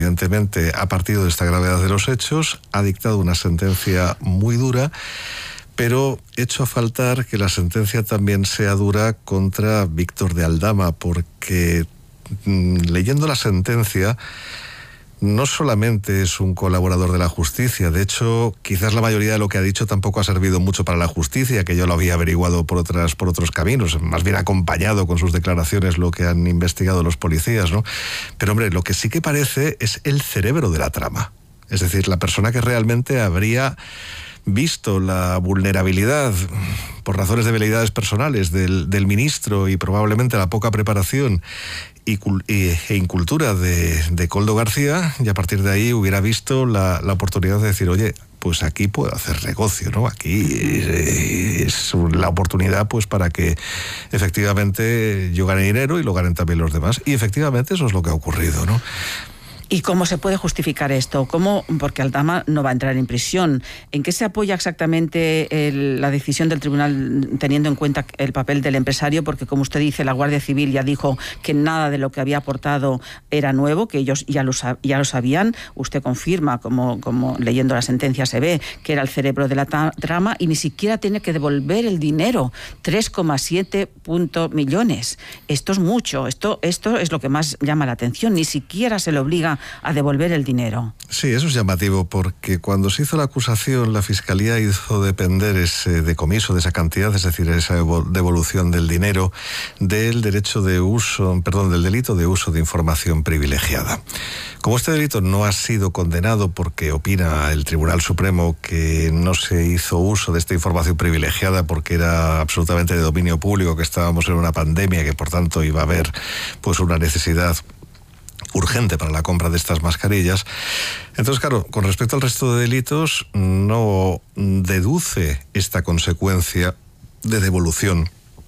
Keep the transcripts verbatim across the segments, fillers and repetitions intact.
Evidentemente ha partido de esta gravedad de los hechos, ha dictado una sentencia muy dura, pero hecho a faltar que la sentencia también sea dura contra Víctor de Aldama, porque mmm, leyendo la sentencia, no solamente es un colaborador de la justicia, de hecho, quizás la mayoría de lo que ha dicho tampoco ha servido mucho para la justicia, que yo lo había averiguado por otras, por otros caminos, más bien acompañado con sus declaraciones lo que han investigado los policías, ¿no? Pero hombre, lo que sí que parece es el cerebro de la trama, es decir, la persona que realmente habría visto la vulnerabilidad por razones de veleidades personales del, del ministro y probablemente la poca preparación y, y, e incultura de, de Koldo García, y a partir de ahí hubiera visto la, la oportunidad de decir, oye, pues aquí puedo hacer negocio, ¿no? Aquí es, es la oportunidad pues para que efectivamente yo gane dinero y lo ganen también los demás. Y efectivamente eso es lo que ha ocurrido, ¿no? ¿Y cómo se puede justificar esto? ¿Cómo? Porque Aldama no va a entrar en prisión. ¿En qué se apoya exactamente el, la decisión del tribunal teniendo en cuenta el papel del empresario? Porque, como usted dice, la Guardia Civil ya dijo que nada de lo que había aportado era nuevo, que ellos ya lo, ya lo sabían. Usted confirma, como, como leyendo la sentencia se ve, que era el cerebro de la trama y ni siquiera tiene que devolver el dinero, tres coma siete millones. Esto es mucho, esto, esto es lo que más llama la atención. Ni siquiera se le obliga a devolver el dinero. Sí, eso es llamativo, porque cuando se hizo la acusación, la Fiscalía hizo depender ese decomiso de esa cantidad, es decir, esa devolución del dinero, del derecho de uso, perdón, del delito de uso de información privilegiada. Como este delito no ha sido condenado porque opina el Tribunal Supremo que no se hizo uso de esta información privilegiada porque era absolutamente de dominio público, que estábamos en una pandemia, que por tanto iba a haber pues una necesidad urgente para la compra de estas mascarillas. Entonces, claro, con respecto al resto de delitos, no deduce esta consecuencia de devolución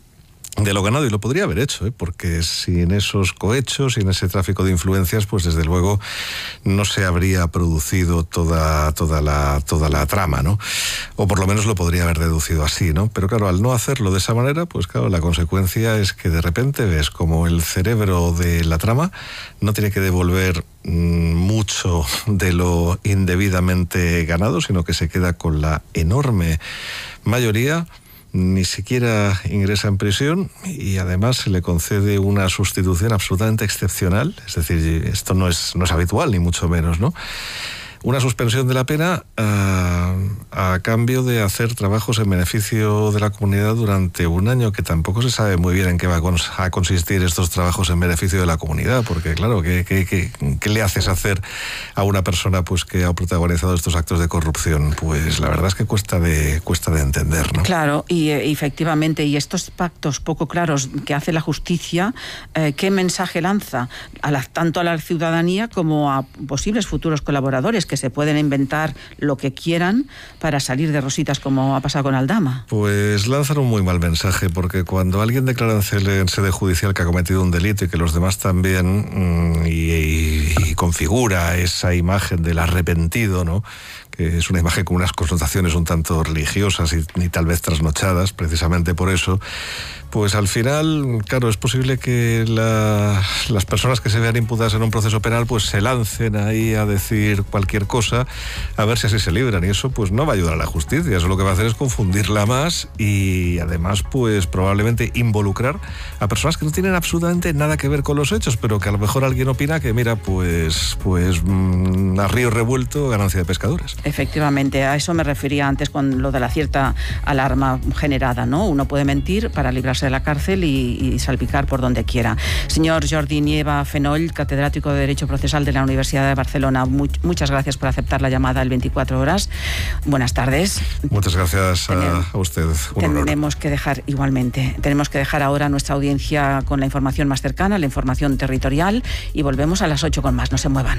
de lo ganado, y lo podría haber hecho, ¿eh? Porque sin esos cohechos, sin ese tráfico de influencias, pues desde luego no se habría producido toda, toda, la, toda la trama, ¿no? O por lo menos lo podría haber deducido así, ¿no? Pero claro, al no hacerlo de esa manera, pues claro, la consecuencia es que de repente ves como el cerebro de la trama no tiene que devolver mmm, mucho de lo indebidamente ganado, sino que se queda con la enorme mayoría, ni siquiera ingresa en prisión y además se le concede una sustitución absolutamente excepcional, es decir, esto no es, no es habitual, ni mucho menos, ¿no? Una suspensión de la pena a, a cambio de hacer trabajos en beneficio de la comunidad durante un año, que tampoco se sabe muy bien en qué va a consistir estos trabajos en beneficio de la comunidad, porque claro, ¿qué, qué, qué, qué le haces hacer a una persona pues que ha protagonizado estos actos de corrupción? Pues la verdad es que cuesta de, cuesta de entender, ¿no? Claro, y eh, efectivamente, y estos pactos poco claros que hace la justicia, eh, ¿qué mensaje lanza? A la, tanto a la ciudadanía como a posibles futuros colaboradores que se pueden inventar lo que quieran para salir de rositas, como ha pasado con Aldama? Pues lanzan un muy mal mensaje, porque cuando alguien declara en sede judicial que ha cometido un delito y que los demás también, mmm, y, y, y configura esa imagen del arrepentido, ¿no?, que es una imagen con unas connotaciones un tanto religiosas y, y tal vez trasnochadas, precisamente por eso, pues al final, claro, es posible que la, las personas que se vean imputadas en un proceso penal pues se lancen ahí a decir cualquier cosa, a ver si así se libran, y eso pues no va a ayudar a la justicia, eso lo que va a hacer es confundirla más y además pues probablemente involucrar a personas que no tienen absolutamente nada que ver con los hechos, pero que a lo mejor alguien opina que mira, pues, pues mmm, a río revuelto, ganancia de pescadores. Efectivamente, a eso me refería antes con lo de la cierta alarma generada, ¿no? Uno puede mentir para librarse de la cárcel y, y salpicar por donde quiera. Señor Jordi Nieva Fenoll, catedrático de Derecho Procesal de la Universidad de Barcelona, muy, muchas gracias por aceptar la llamada del veinticuatro horas. Buenas tardes. Muchas gracias a, a usted. Un tenemos honor. que dejar, igualmente, tenemos que dejar ahora nuestra audiencia con la información más cercana, la información territorial, y volvemos a las ocho con más. No se muevan.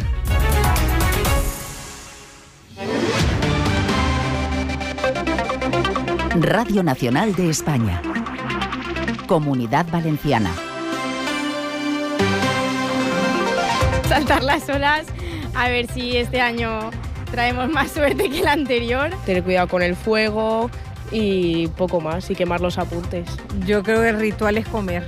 Radio Nacional de España. Comunidad Valenciana. Saltar las horas, a ver si este año traemos más suerte que el anterior. Tener cuidado con el fuego y poco más, y quemar los apuntes. Yo creo que el ritual es comer.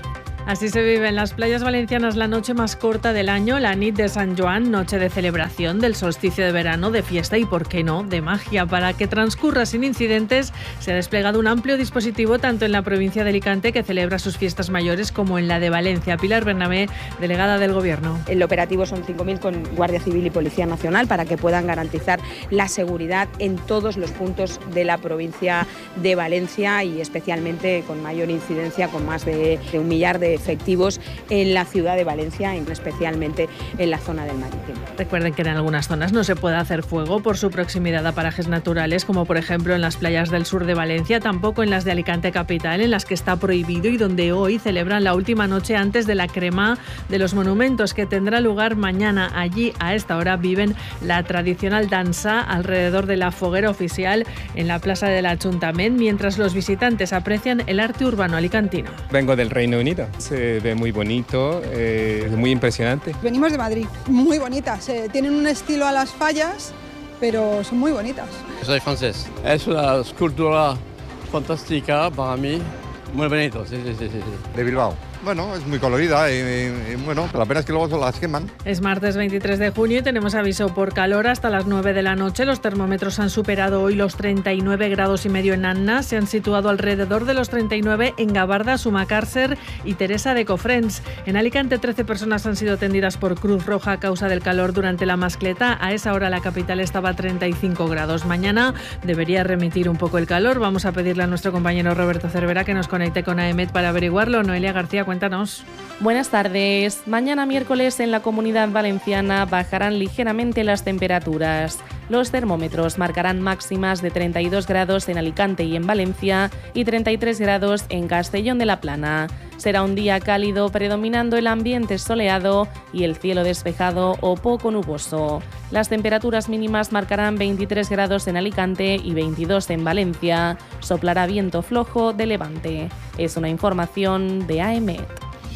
Así se vive en las playas valencianas la noche más corta del año, la nit de Sant Joan, noche de celebración del solsticio de verano, de fiesta y, por qué no, de magia. Para que transcurra sin incidentes, se ha desplegado un amplio dispositivo tanto en la provincia de Alicante, que celebra sus fiestas mayores, como en la de Valencia. Pilar Bernabé, delegada del Gobierno. El operativo son cinco mil con Guardia Civil y Policía Nacional para que puedan garantizar la seguridad en todos los puntos de la provincia de Valencia y especialmente con mayor incidencia, con más de, de un millar de efectivos en la ciudad de Valencia, especialmente en la zona del Marítimo. Recuerden que en algunas zonas no se puede hacer fuego por su proximidad a parajes naturales, como por ejemplo en las playas del sur de Valencia, tampoco en las de Alicante capital, en las que está prohibido y donde hoy celebran la última noche antes de la crema de los monumentos, que tendrá lugar mañana. Allí, a esta hora, viven la tradicional danza alrededor de la foguera oficial en la plaza del Ayuntamiento, mientras los visitantes aprecian el arte urbano alicantino. Vengo del Reino Unido. Se ve muy bonito, eh, es muy impresionante. Venimos de Madrid, muy bonitas, eh, tienen un estilo a las fallas, pero son muy bonitas. Soy francés. Es una escultura fantástica para mí, muy bonito, sí, sí, sí, sí. De Bilbao. Bueno, es muy colorida y, y, y bueno, la pena es que luego las queman. Es martes veintitrés de junio y tenemos aviso por calor hasta las nueve de la noche. Los termómetros han superado hoy los treinta y nueve grados y medio en Anna. Se han situado alrededor de los treinta y nueve en Gabarda, Sumacàrcer y Teresa de Cofrents. En Alicante, trece personas han sido atendidas por Cruz Roja a causa del calor durante la mascleta. A esa hora la capital estaba a treinta y cinco grados. Mañana debería remitir un poco el calor. Vamos a pedirle a nuestro compañero Roberto Cervera que nos conecte con A E M E T para averiguarlo. Noelia García, cuéntanos. Buenas tardes. Mañana miércoles en la Comunidad Valenciana bajarán ligeramente las temperaturas. Los termómetros marcarán máximas de treinta y dos grados en Alicante y en Valencia y treinta y tres grados en Castellón de la Plana. Será un día cálido, predominando el ambiente soleado y el cielo despejado o poco nuboso. Las temperaturas mínimas marcarán veintitrés grados en Alicante y veintidós en Valencia. Soplará viento flojo de levante. Es una información de A E M E T.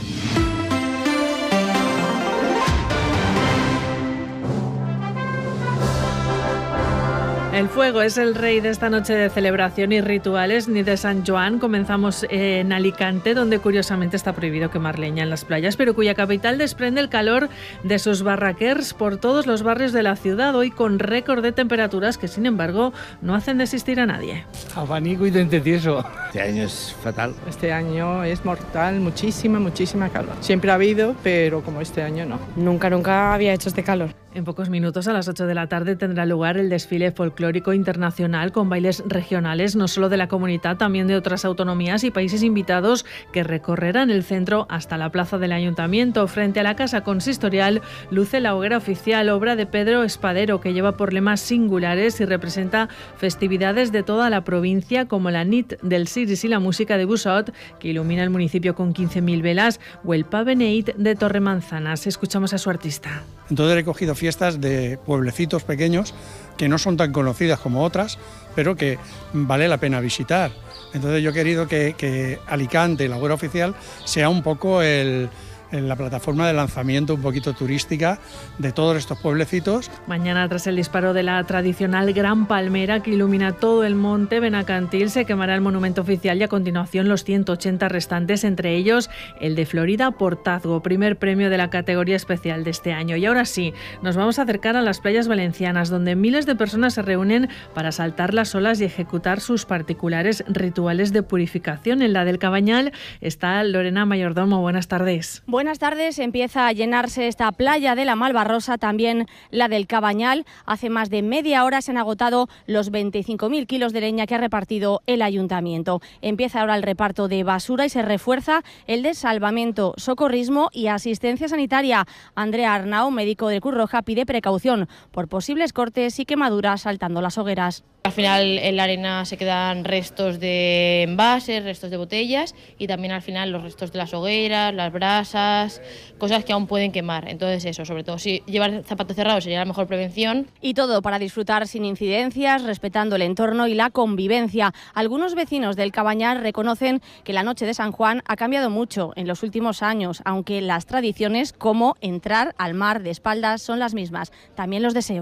El fuego es el rey de esta noche de celebración y rituales, ni de Sant Joan. Comenzamos en Alicante, donde curiosamente está prohibido quemar leña en las playas, pero cuya capital desprende el calor de sus barraquers por todos los barrios de la ciudad, hoy con récord de temperaturas que, sin embargo, no hacen desistir a nadie. Abanico y dente tieso. Este año es fatal. Este año es mortal, muchísima, muchísima calor. Siempre ha habido, pero como este año no. Nunca, nunca había hecho este calor. En pocos minutos, a las ocho de la tarde, tendrá lugar el desfile folclórico internacional con bailes regionales, no solo de la comunidad, también de otras autonomías y países invitados, que recorrerán el centro hasta la plaza del Ayuntamiento. Frente a la Casa Consistorial luce la hoguera oficial, obra de Pedro Espadero, que lleva por lemas singulares y representa festividades de toda la provincia, como la nit del Ciris y la música de Busot, que ilumina el municipio con quince mil velas, o el Pa Beneit de Torremanzanas. Escuchamos a su artista. Entonces he cogido fiestas de pueblecitos pequeños que no son tan conocidas como otras, pero que vale la pena visitar. Entonces yo he querido que, que Alicante, la hoguera oficial, sea un poco el... en la plataforma de lanzamiento un poquito turística de todos estos pueblecitos. Mañana, tras el disparo de la tradicional Gran Palmera que ilumina todo el monte Benacantil, se quemará el monumento oficial y a continuación los ciento ochenta restantes, entre ellos el de Florida Portazgo, primer premio de la categoría especial de este año. Y ahora sí, nos vamos a acercar a las playas valencianas, donde miles de personas se reúnen para saltar las olas y ejecutar sus particulares rituales de purificación. En la del Cabañal está Lorena Mayordomo. Buenas tardes. Buenas tardes. Empieza a llenarse esta playa de la Malvarrosa, también la del Cabañal. Hace más de media hora se han agotado los veinticinco mil kilos de leña que ha repartido el Ayuntamiento. Empieza ahora el reparto de basura y se refuerza el de salvamento, socorrismo y asistencia sanitaria. Andrea Arnau, médico de Cruz Roja, pide precaución por posibles cortes y quemaduras saltando las hogueras. Al final en la arena se quedan restos de envases, restos de botellas y también al final los restos de las hogueras, las brasas, cosas que aún pueden quemar. Entonces eso, sobre todo si llevar zapatos cerrados sería la mejor prevención. Y todo para disfrutar sin incidencias, respetando el entorno y la convivencia. Algunos vecinos del Cabañal reconocen que la noche de San Juan ha cambiado mucho en los últimos años, aunque las tradiciones como entrar al mar de espaldas son las mismas. También los deseos.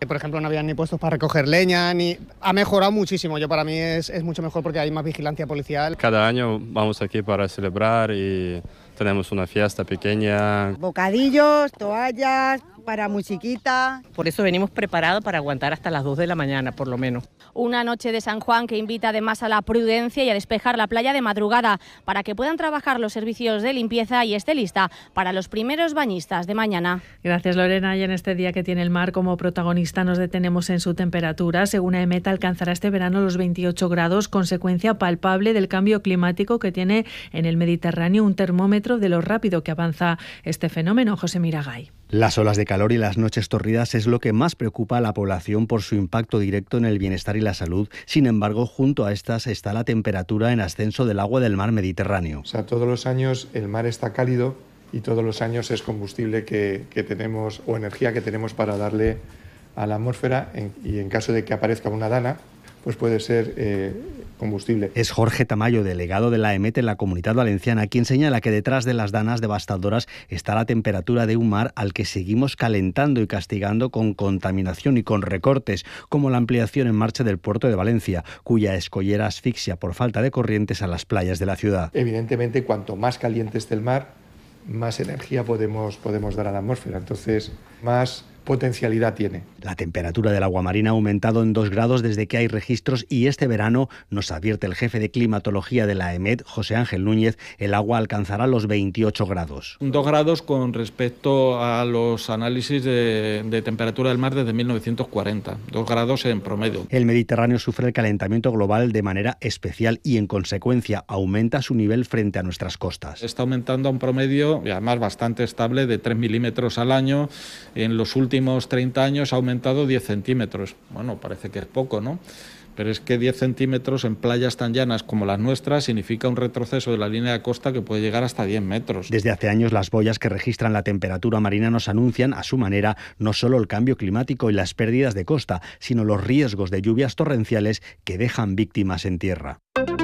Por ejemplo, no había ni puestos para recoger leña, ni... Ha mejorado muchísimo. Yo para mí es, es mucho mejor porque hay más vigilancia policial. Cada año vamos aquí para celebrar y tenemos una fiesta pequeña. Bocadillos, toallas, para musiquita. Por eso venimos preparados para aguantar hasta las dos de la mañana, por lo menos. Una noche de San Juan que invita además a la prudencia y a despejar la playa de madrugada para que puedan trabajar los servicios de limpieza y esté lista para los primeros bañistas de mañana. Gracias, Lorena. Y en este día que tiene el mar como protagonista nos detenemos en su temperatura. Según EMET, alcanzará este verano los veintiocho grados, consecuencia palpable del cambio climático que tiene en el Mediterráneo un termómetro de lo rápido que avanza este fenómeno. José Miragay. Las olas de calor y las noches torridas es lo que más preocupa a la población por su impacto directo en el bienestar y la salud. Sin embargo, junto a estas está la temperatura en ascenso del agua del mar Mediterráneo. O sea, todos los años el mar está cálido y todos los años es combustible que, que tenemos o energía que tenemos para darle a la atmósfera en, y en caso de que aparezca una dana, pues puede ser eh, combustible. Es Jorge Tamayo, delegado de la EMET en la Comunidad Valenciana, quien señala que detrás de las danas devastadoras está la temperatura de un mar al que seguimos calentando y castigando con contaminación y con recortes, como la ampliación en marcha del puerto de Valencia, cuya escollera asfixia por falta de corrientes a las playas de la ciudad. Evidentemente, cuanto más caliente esté el mar, más energía podemos, podemos dar a la atmósfera, entonces más potencialidad tiene. La temperatura del agua marina ha aumentado en dos grados desde que hay registros y este verano, nos advierte el jefe de climatología de la EMET, José Ángel Núñez, el agua alcanzará los veintiocho grados. Dos grados con respecto a los análisis de, de temperatura del mar desde mil novecientos cuarenta, dos grados en promedio. El Mediterráneo sufre el calentamiento global de manera especial y en consecuencia aumenta su nivel frente a nuestras costas. Está aumentando a un promedio y además bastante estable de tres milímetros al año. En los últimos últimos treinta años ha aumentado diez centímetros. Bueno, parece que es poco, ¿no? Pero es que diez centímetros en playas tan llanas como las nuestras significa un retroceso de la línea de costa que puede llegar hasta diez metros. Desde hace años las boyas que registran la temperatura marina nos anuncian, a su manera, no solo el cambio climático y las pérdidas de costa, sino los riesgos de lluvias torrenciales que dejan víctimas en tierra.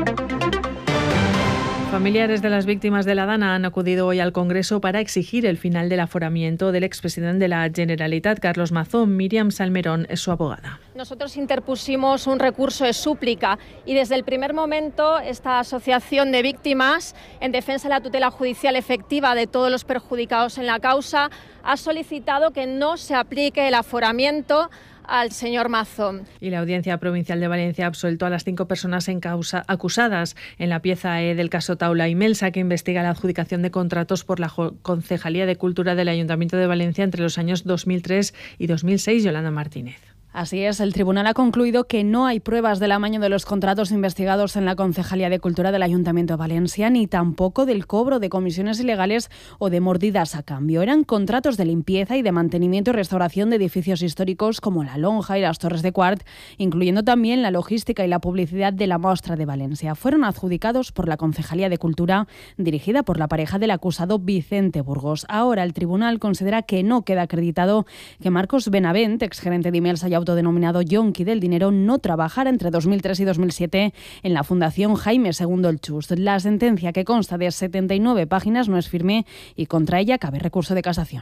Familiares de las víctimas de la Dana han acudido hoy al Congreso para exigir el final del aforamiento del expresidente de la Generalitat, Carlos Mazón. Miriam Salmerón es su abogada. Nosotros interpusimos un recurso de súplica y desde el primer momento esta asociación de víctimas en defensa de la tutela judicial efectiva de todos los perjudicados en la causa ha solicitado que no se aplique el aforamiento al señor Mazón. Y la Audiencia Provincial de Valencia ha absuelto a las cinco personas en causa acusadas en la pieza E del caso Taula y Melsa, que investiga la adjudicación de contratos por la Concejalía de Cultura del Ayuntamiento de Valencia entre los años dos mil tres y dos mil seis. Yolanda Martínez. Así es, el tribunal ha concluido que no hay pruebas del amaño de los contratos investigados en la Concejalía de Cultura del Ayuntamiento de Valencia, ni tampoco del cobro de comisiones ilegales o de mordidas a cambio. Eran contratos de limpieza y de mantenimiento y restauración de edificios históricos como la Lonja y las Torres de Quart, incluyendo también la logística y la publicidad de la Mostra de Valencia. Fueron adjudicados por la Concejalía de Cultura, dirigida por la pareja del acusado Vicente Burgos. Ahora el tribunal considera que no queda acreditado que Marcos Benavent, exgerente de Imelsa y autodenominado yonqui del dinero, no trabajara entre dos mil tres y dos mil siete en la Fundación Jaime segundo el Chust. La sentencia, que consta de setenta y nueve páginas, no es firme y contra ella cabe recurso de casación.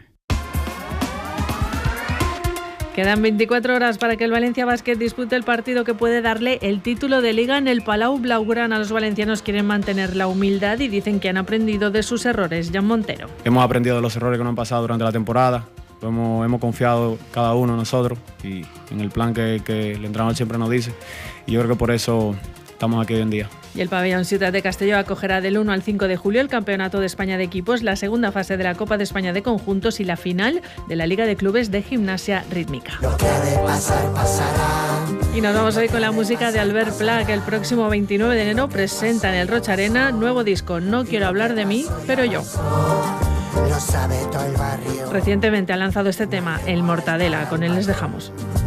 Quedan veinticuatro horas para que el Valencia Basket dispute el partido que puede darle el título de Liga en el Palau Blaugrana. Los valencianos quieren mantener la humildad y dicen que han aprendido de sus errores. Jan Montero. Hemos aprendido de los errores que nos han pasado durante la temporada. Hemos, hemos confiado cada uno de nosotros y en el plan que, que el entrenador siempre nos dice. Y yo creo que por eso estamos aquí hoy en día. Y el pabellón Ciutat de Castelló acogerá del uno al cinco de julio el Campeonato de España de Equipos, la segunda fase de la Copa de España de Conjuntos y la final de la Liga de Clubes de Gimnasia Rítmica. Lo que ha de pasar, pasará. Y nos vamos hoy con la música de Albert Pla, que el próximo veintinueve de enero presenta en el Rocha Arena nuevo disco, No quiero hablar de mí, pero yo. Lo sabe todo el barrio. Recientemente ha lanzado este tema, El Mortadela. Con él les dejamos.